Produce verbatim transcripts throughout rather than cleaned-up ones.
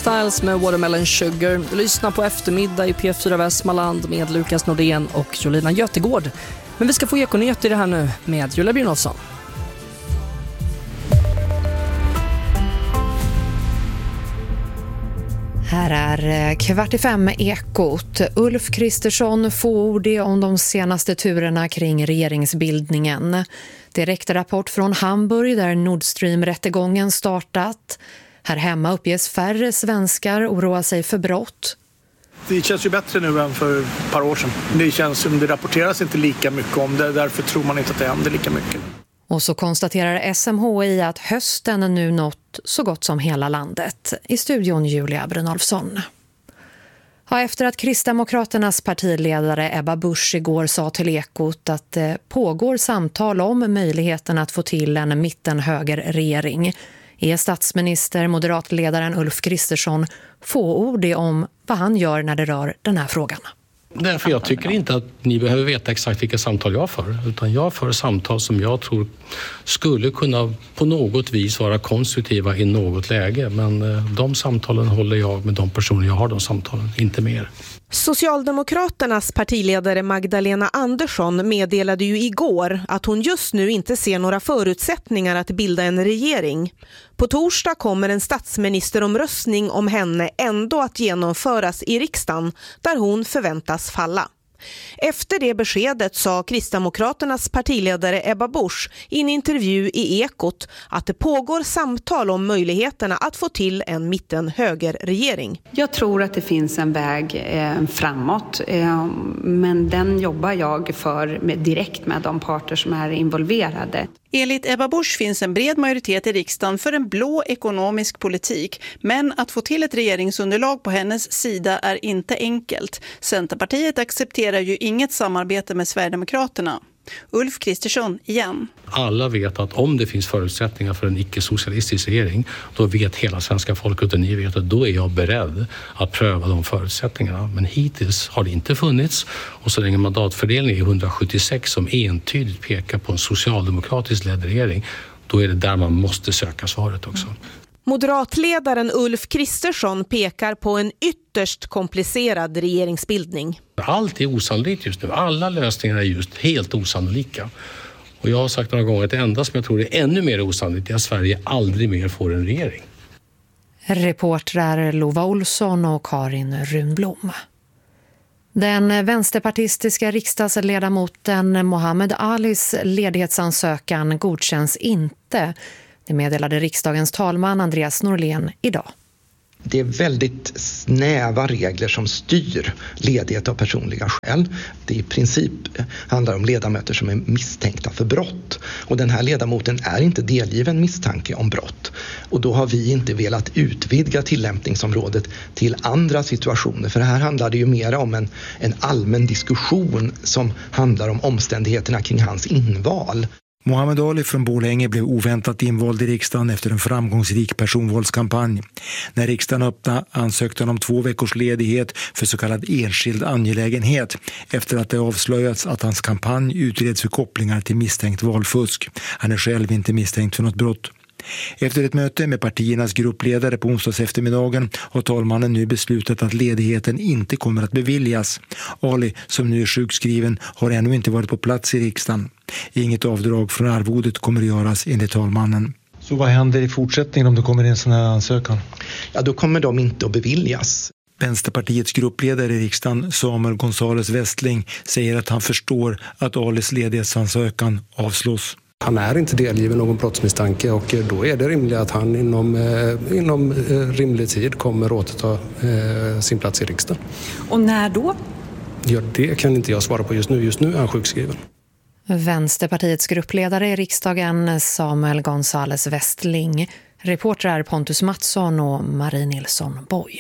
Styles med Watermelon Sugar. Du lyssnar på Eftermiddag i P fyra Västmanland med Lukas Nordén och Jolina Göttegård. Men vi ska få ekonyheter i det här nu med Julia Brynolfsson. Här är kvart i fem Ekot. Ulf Kristersson fåordig om de senaste turerna kring regeringsbildningen. Direkt rapport från Hamburg där Nord Stream-rättegången startat. Här hemma uppges färre svenskar oroa sig för brott. Det känns ju bättre nu än för ett par år sedan. Det känns som det rapporteras inte lika mycket om det. Därför tror man inte att det händer lika mycket. Och så konstaterar S M H I att hösten nu nått så gott som hela landet. I studion Julia Brynolfsson. Ja, efter att Kristdemokraternas partiledare Ebba Busch igår sa till Ekot att det pågår samtal om möjligheten att få till en mittenhögerregering är statsminister, moderatledaren Ulf Kristersson fåordig om vad han gör när det rör den här frågan. Därför jag tycker inte att ni behöver veta exakt vilka samtal jag för, utan jag för samtal som jag tror skulle kunna på något vis vara konstruktiva i något läge. Men de samtalen håller jag med de personer jag har de samtalen, inte mer. Socialdemokraternas partiledare Magdalena Andersson meddelade ju igår att hon just nu inte ser några förutsättningar att bilda en regering. På torsdag kommer en statsministeromröstning om henne ändå att genomföras i riksdagen där hon förväntas falla. Efter det beskedet sa Kristdemokraternas partiledare Ebba Busch i en intervju i Ekot att det pågår samtal om möjligheterna att få till en mitten-högerregering. Jag tror att det finns en väg eh, framåt, eh, men den jobbar jag för med, direkt med de parter som är involverade. Enligt Ebba Busch finns en bred majoritet i riksdagen för en blå ekonomisk politik, men att få till ett regeringsunderlag på hennes sida är inte enkelt. Centerpartiet accepterar ju inget samarbete med Sverigedemokraterna. Ulf Kristersson igen. Alla vet att om det finns förutsättningar för en icke-socialistisk regering, då vet hela svenska folket och ni vet att då är jag beredd att pröva de förutsättningarna. Men hittills har det inte funnits, och så länge mandatfördelningen är hundrasjuttiosex som entydigt pekar på en socialdemokratisk ledd regering, då är det där man måste söka svaret också. Moderatledaren Ulf Kristersson pekar på en ytterst komplicerad regeringsbildning. Allt är osannolikt just nu. Alla lösningar är just helt osannolika. Och jag har sagt några gånger att det enda som jag tror är ännu mer osannolikt är att Sverige aldrig mer får en regering. Reportrar Lova Olsson och Karin Runblom. Den vänsterpartistiska riksdagsledamoten Mohammed Alis ledighetsansökan godkänns inte. Det meddelade riksdagens talman Andreas Norlén idag. Det är väldigt snäva regler som styr ledighet av personliga skäl. Det i princip handlar om ledamöter som är misstänkta för brott. Och den här ledamoten är inte delgiven misstanke om brott. Och då har vi inte velat utvidga tillämpningsområdet till andra situationer. För här handlar det ju mer om en, en allmän diskussion som handlar om omständigheterna kring hans inval. Mohammed Ali från Borlänge blev oväntat invald i riksdagen efter en framgångsrik personvalskampanj. När riksdagen öppnade ansökte han om två veckors ledighet för så kallad enskild angelägenhet efter att det avslöjats att hans kampanj utreds för kopplingar till misstänkt valfusk. Han är själv inte misstänkt för något brott. Efter ett möte med partiernas gruppledare på onsdags eftermiddagen har talmannen nu beslutat att ledigheten inte kommer att beviljas. Ali, som nu är sjukskriven, har ännu inte varit på plats i riksdagen. Inget avdrag från arvodet kommer att göras enligt talmannen. Så vad händer i fortsättningen om det kommer en sån här ansökan? Ja, då kommer de inte att beviljas. Vänsterpartiets gruppledare i riksdagen, Samuel Gonzales Westling, säger att han förstår att Alis ledighetsansökan avslås. Han är inte delgiven någon brottsmisstanke och då är det rimligt att han inom, eh, inom eh, rimlig tid kommer återta eh, sin plats i riksdagen. Och när då? Ja, det kan inte jag svara på just nu. Just nu är han sjukskriven. Vänsterpartiets gruppledare i riksdagen, Samuel Gonzales Westling. Reportrar Pontus Mattsson och Marie Nilsson Boy.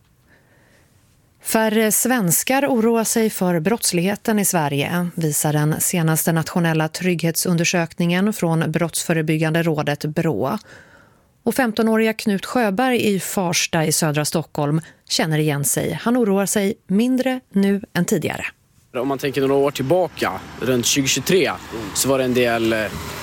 Färre svenskar oroar sig för brottsligheten i Sverige, visar den senaste nationella trygghetsundersökningen från Brottsförebyggande rådet Brå. Och femtonåriga Knut Sjöberg i Farsta i södra Stockholm känner igen sig. Han oroar sig mindre nu än tidigare. Om man tänker några år tillbaka, runt tjugo tjugotre, så var det en del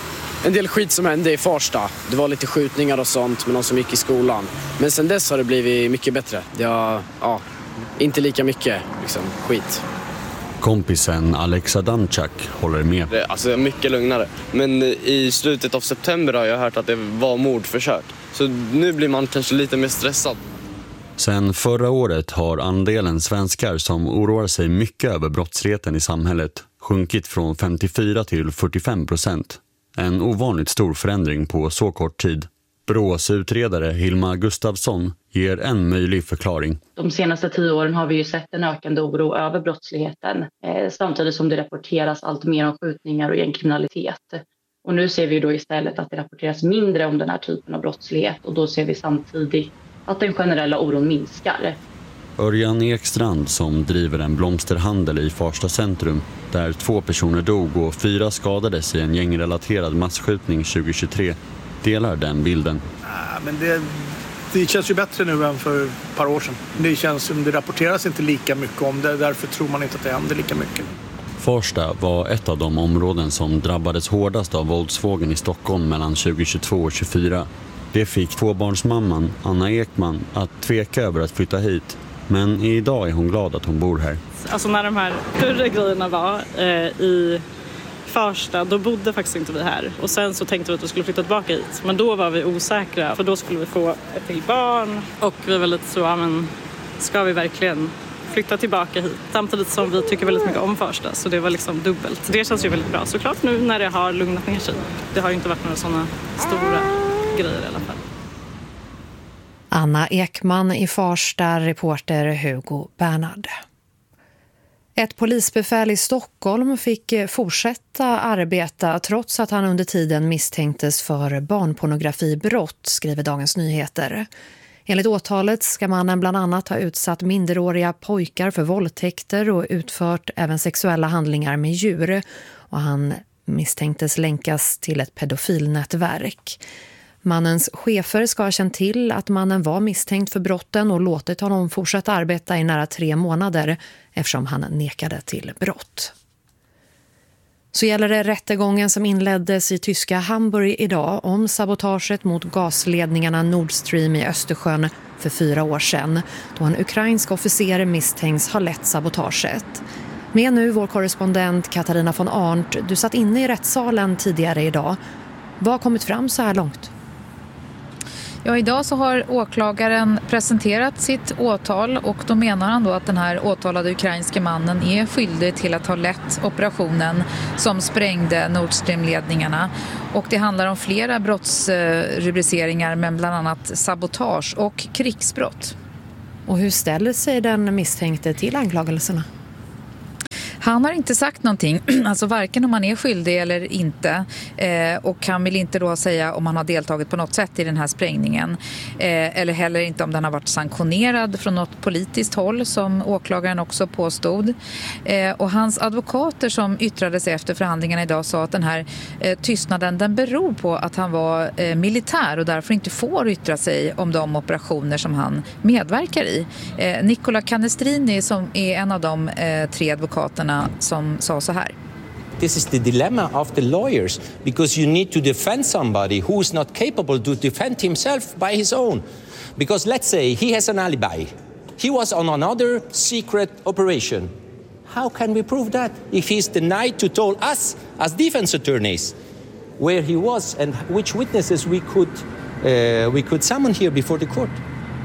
en del skit som hände i Farsta. Det var lite skjutningar och sånt med någon som gick i skolan. Men sen dess har det blivit mycket bättre. Ja, ja inte lika mycket liksom, skit. Kompisen Alex Adamczak håller med. Alltså mycket lugnare. Men i slutet av september har jag hört att det var mordförsök. Så nu blir man kanske lite mer stressad. Sen förra året har andelen svenskar som oroar sig mycket över brottsligheten i samhället sjunkit från femtiofyra till fyrtiofem procent. En ovanligt stor förändring på så kort tid. Brås utredare Hilma Gustafsson ger en möjlig förklaring. De senaste tio åren har vi ju sett en ökande oro över brottsligheten. Eh, samtidigt som det rapporteras allt mer om skjutningar och gängkriminalitet. Och nu ser vi då istället att det rapporteras mindre om den här typen av brottslighet. Och då ser vi samtidigt att den generella oron minskar. Örjan Ekstrand som driver en blomsterhandel i Farsta centrum där två personer dog och fyra skadades i en gängrelaterad massskjutning tjugohundratjugotre delar den bilden. Ja, men det, det känns ju bättre nu än för ett par år sedan. Det känns som det rapporteras inte lika mycket om det, därför tror man inte att det händer lika mycket. Farsta var ett av de områden som drabbades hårdast av våldsvågen i Stockholm mellan tjugohundratjugotvå och tjugotjugofyra. Det fick tvåbarnsmamman Anna Ekman att tveka över att flytta hit. Men idag är hon glad att hon bor här. Alltså när de här större grejerna var eh, i Farsta, då bodde faktiskt inte vi här. Och sen så tänkte vi att vi skulle flytta tillbaka hit. Men då var vi osäkra, för då skulle vi få ett till barn. Och vi var lite så, ja men ska vi verkligen flytta tillbaka hit? Samtidigt som vi tycker väldigt mycket om Farsta, så det var liksom dubbelt. Det känns ju väldigt bra, såklart nu när det har lugnat ner sig. Det har ju inte varit några sådana stora grejer i alla fall. Anna Ekman i Farsta, reporter Hugo Bernhard. Ett polisbefäl i Stockholm fick fortsätta arbeta trots att han under tiden misstänktes för barnpornografibrott, skriver Dagens Nyheter. Enligt åtalet ska mannen bland annat ha utsatt minderåriga pojkar för våldtäkter och utfört även sexuella handlingar med djur. Och han misstänktes länkas till ett pedofilnätverk. Mannens chefer ska ha känt till att mannen var misstänkt för brotten och låtit honom fortsätta arbeta i nära tre månader eftersom han nekade till brott. Så gäller det rättegången som inleddes i tyska Hamburg idag om sabotaget mot gasledningarna Nord Stream i Östersjön för fyra år sedan, då en ukrainsk officer misstänks ha lett sabotaget. Med nu vår korrespondent Katarina von Arndt. Du satt inne i rättssalen tidigare idag. Vad har kommit fram så här långt? Ja, idag så har åklagaren presenterat sitt åtal och då menar han då att den här åtalade ukrainska mannen är skyldig till att ha lett operationen som sprängde Nord Stream-ledningarna. Och det handlar om flera brottsrubriceringar men bland annat sabotage och krigsbrott. Och hur ställer sig den misstänkte till anklagelserna? Han har inte sagt någonting, alltså varken om han är skyldig eller inte, eh, och han vill inte då säga om han har deltagit på något sätt i den här sprängningen, eh, eller heller inte om den har varit sanktionerad från något politiskt håll som åklagaren också påstod. Eh, och hans advokater som yttrade sig efter förhandlingarna idag sa att den här eh, tystnaden den beror på att han var eh, militär och därför inte får yttra sig om de operationer som han medverkar i. Eh, Nicola Canestrini som är en av de eh, tre advokaterna som sa så här. This is the dilemma of the lawyers because you need to defend somebody who is not capable to defend himself by his own. Because let's say he has an alibi. He was on another secret operation. How can we prove that if he's denied to tell us as defense attorneys where he was and which witnesses we could uh, we could summon here before the court?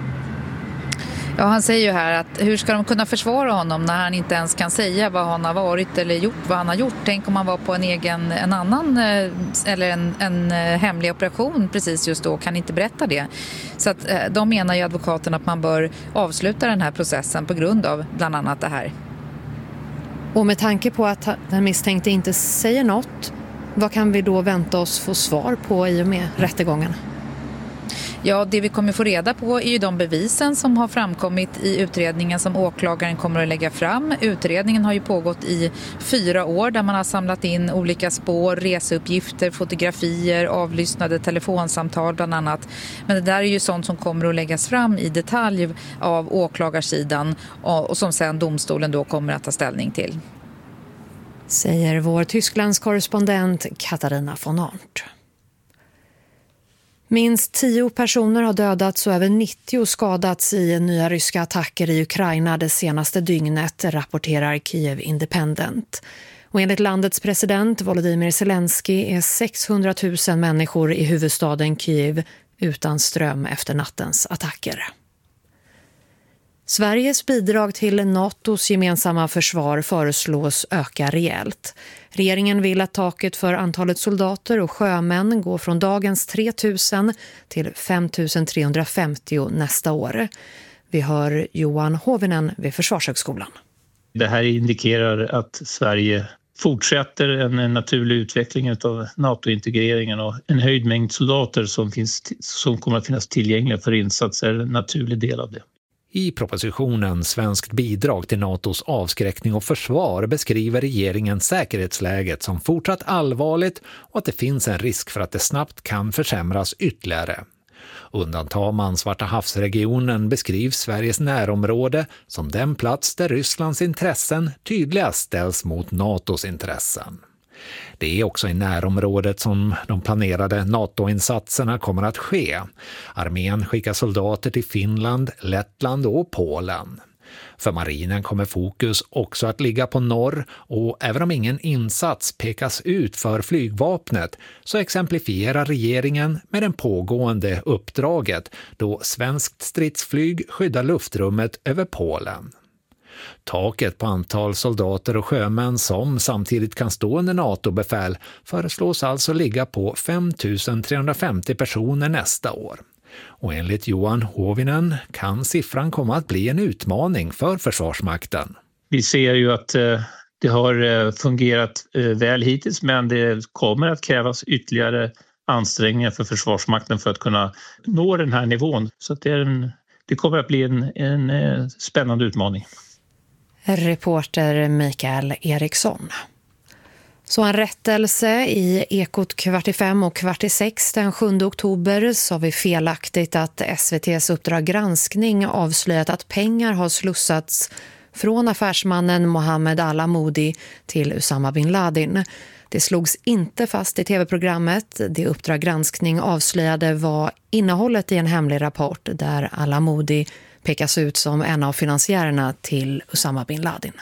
Ja, han säger ju här att hur ska de kunna försvara honom när han inte ens kan säga vad han har varit eller gjort, vad han har gjort. Tänk om han var på en egen, en annan eller en, en hemlig operation precis just då, kan inte berätta det. Så att de menar ju advokaten att man bör avsluta den här processen på grund av bland annat det här. Och med tanke på att den misstänkte inte säger något, vad kan vi då vänta oss få svar på i och med rättegången? Ja, det vi kommer få reda på är ju de bevisen som har framkommit i utredningen som åklagaren kommer att lägga fram. Utredningen har ju pågått i fyra år där man har samlat in olika spår, reseuppgifter, fotografier, avlyssnade telefonsamtal bland annat. Men det där är ju sånt som kommer att läggas fram i detalj av åklagarsidan och som sen domstolen då kommer att ta ställning till. Säger vår Tysklands korrespondent Katarina von Arndt. Minst tio personer har dödats och över nittio skadats i nya ryska attacker i Ukraina det senaste dygnet, rapporterar Kiev Independent. Och enligt landets president Volodymyr Zelensky är sexhundratusen människor i huvudstaden Kiev utan ström efter nattens attacker. Sveriges bidrag till NATOs gemensamma försvar föreslås öka rejält. Regeringen vill att taket för antalet soldater och sjömän går från dagens tre tusen till fem tusen trehundrafemtio nästa år. Vi hör Johan Hovinen vid Försvarshögskolan. Det här indikerar att Sverige fortsätter en naturlig utveckling av NATO-integreringen, och en höjd mängd soldater som, finns, som kommer att finnas tillgängliga för insatser är en naturlig del av det. I propositionen Svenskt bidrag till NATOs avskräckning och försvar beskriver regeringen säkerhetsläget som fortsatt allvarligt och att det finns en risk för att det snabbt kan försämras ytterligare. Undantar man Svarta havsregionen beskrivs Sveriges närområde som den plats där Rysslands intressen tydligast ställs mot NATOs intressen. Det är också i närområdet som de planerade NATO-insatserna kommer att ske. Armén skickar soldater till Finland, Lettland och Polen. För marinen kommer fokus också att ligga på norr, och även om ingen insats pekas ut för flygvapnet så exemplifierar regeringen med den pågående uppdraget då svenskt stridsflyg skyddar luftrummet över Polen. Taket på antal soldater och sjömän som samtidigt kan stå under NATO-befäl föreslås alltså ligga på fem tusen trehundrafemtio personer nästa år. Och enligt Johan Hovinen kan siffran komma att bli en utmaning för Försvarsmakten. Vi ser ju att eh, det har eh, fungerat eh, väl hittills, men det kommer att krävas ytterligare ansträngningar för Försvarsmakten för att kunna nå den här nivån. Så att det, är en, det kommer att bli en, en eh, spännande utmaning. Reporter Mikael Eriksson. Så en rättelse i Ekot kvart i fem och kvart i sex den sjunde oktober sa vi felaktigt att S V T:s Uppdrag granskning avslöjat att pengar har slussats från affärsmannen Mohammed Al-Amoudi till Usama bin Laden. Det slogs inte fast i tv-programmet. Det Uppdrag granskning avslöjade var innehållet i en hemlig rapport där Al-Amoudi pekas ut som en av finansiärerna till Usama bin Laden.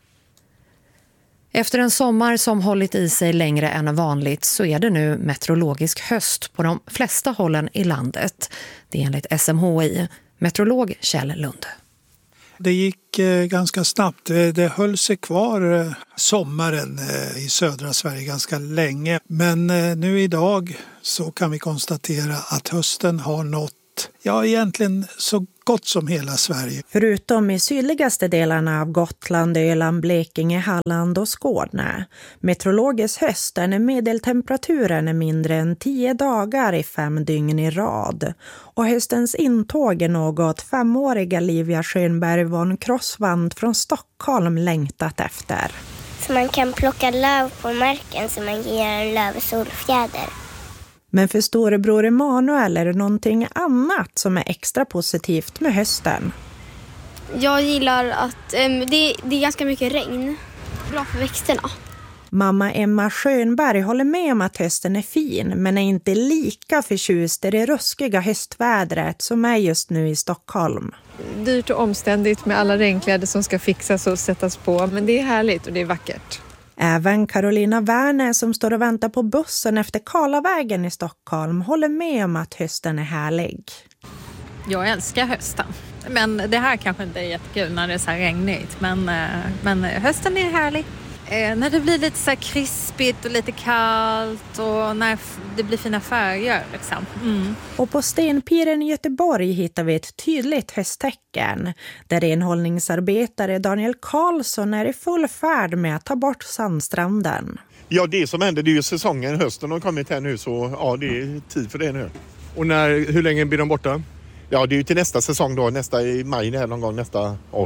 Efter en sommar som hållit i sig längre än vanligt så är det nu meteorologisk höst på de flesta hållen i landet. Det är enligt S M H I. Meteorolog Kjell Lund. Det gick eh, ganska snabbt. Det, det höll sig kvar eh, sommaren eh, i södra Sverige ganska länge. Men eh, nu idag så kan vi konstatera att hösten har nått, ja egentligen så gott som hela Sverige. Förutom i sydligaste delarna av Gotland, Öland, Blekinge, Halland och Skåne. Meteorologisk höst är när medeltemperaturen är mindre än tio dagar i fem dygn i rad. Och höstens intåg är något femåriga Livia Schönberg von Crossvand från Stockholm längtat efter. Så man kan plocka löv på marken så man ger en lövsolfjäder. Men för storebror Emanuel är det någonting annat som är extra positivt med hösten. Jag gillar att um, det, det är ganska mycket regn. Bra för växterna. Mamma Emma Schönberg håller med om att hösten är fin, men är inte lika förtjust i det ruskiga höstvädret som är just nu i Stockholm. Dyrt och omständigt med alla regnkläder som ska fixas och sättas på, men det är härligt och det är vackert. Även Carolina Werner som står och väntar på bussen efter Karlavägen i Stockholm håller med om att hösten är härlig. Jag älskar hösten. Men det här kanske inte är jättekul när det är så här regnigt. Men, men hösten är härlig. Eh, när det blir lite så här krispigt och lite kallt och när det blir fina färger liksom. Mm. Och på Stenpiren i Göteborg hittar vi ett tydligt hösttecken där renhållningsarbetare Daniel Karlsson är i full färd med att ta bort sandstranden. Ja, det som händer, det är ju säsongen, hösten har kommit här nu, så ja, det är tid för det nu. Och när, hur länge blir de borta? Ja, det är ju till nästa säsong då, nästa i maj här någon gång nästa år.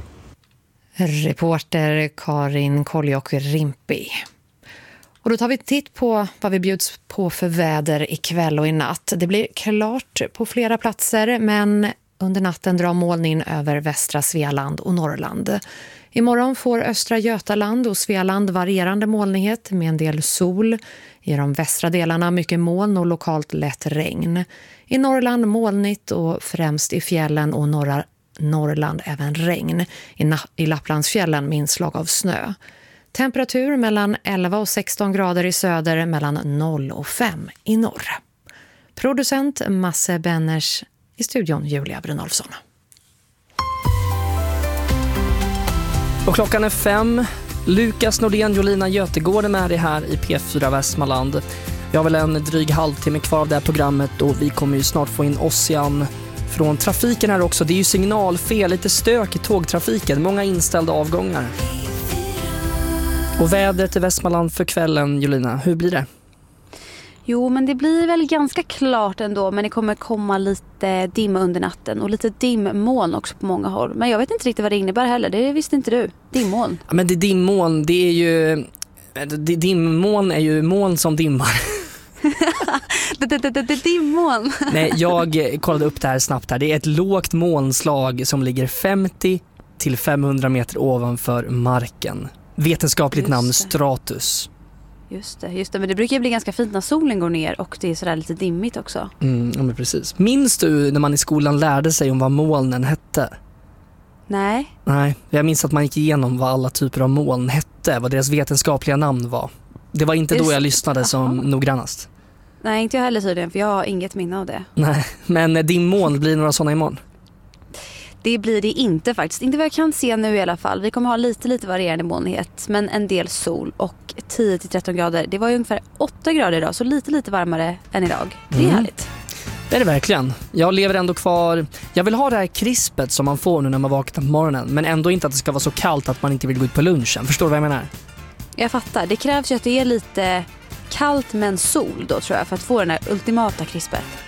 Reporter Karin Koljock-Rimpi. Och då tar vi titt på vad vi bjuds på för väder ikväll och i natt. Det blir klart på flera platser, men under natten drar moln in över västra Svealand och Norrland. Imorgon får östra Götaland och Svealand varierande molnighet med en del sol. I de västra delarna mycket moln och lokalt lätt regn. I Norrland molnigt och främst i fjällen och norra Norrland även regn. I, Na- i Lapplandsfjällen med inslag av snö. Temperatur mellan elva och sexton grader i söder, mellan noll och fem i norr. Producent Masse Benners, i studion Julia Brynolfsson. Och klockan är fem. Lukas Nordén, Jolina Götegård är med dig här i P fyra Västmanland. Vi har väl en dryg halvtimme kvar av det här programmet och vi kommer ju snart få in Ossian från trafiken här också. Det är ju signalfel, lite stök i tågtrafiken, många inställda avgångar. Och vädret i Västmanland för kvällen, Jolina, hur blir det? Jo, men det blir väl ganska klart ändå, men det kommer komma lite dimma under natten och lite dimmoln också på många håll. Men jag vet inte riktigt vad det innebär heller, det visste inte du. Dimmoln. Ja, men det dimmoln, det är ju... Det, dimmoln är ju moln som dimmar. det, det, det, det dimmoln. Nej, jag kollade upp det här snabbt här. Det är ett lågt molnslag som ligger femtio till femhundra meter ovanför marken. Vetenskapligt namn stratus. Just det, just det, men det brukar bli ganska fint när solen går ner och det är sådär lite dimmigt också. Mm, ja, men precis. Minns du när man i skolan lärde sig om vad molnen hette? Nej. Nej, jag minns att man gick igenom vad alla typer av moln hette, vad deras vetenskapliga namn var. Det var inte just då jag lyssnade som aha. noggrannast. Nej, inte jag heller tydligen, för jag har inget minne av det. Nej, men din moln blir några sådana imorgon? Det blir det inte faktiskt. Inte vad jag kan se nu i alla fall. Vi kommer ha lite, lite varierande molnighet. Men en del sol och tio till tretton grader. Det var ju ungefär åtta grader idag. Så lite, lite varmare än idag. Det är mm. härligt. Det är det verkligen. Jag lever ändå kvar. Jag vill ha det här krispet som man får nu när man vaknar på morgonen. Men ändå inte att det ska vara så kallt att man inte vill gå ut på lunchen. Förstår du vad jag menar? Jag fattar. Det krävs ju att det är lite kallt men sol då tror jag. För att få den här ultimata krispet.